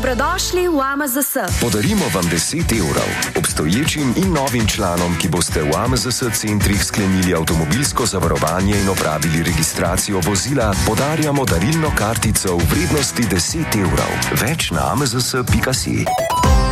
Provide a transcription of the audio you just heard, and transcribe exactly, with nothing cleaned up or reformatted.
Dobrodošli v A M Z S. Podarimo vam deset evrov. Obstoječim in novim članom, ki boste v A M Z S centrih sklenili avtomobilsko zavarovanje in opravili registracijo vozila, podarjamo darilno kartico v vrednosti deset evrov. Več na a m z s pika si.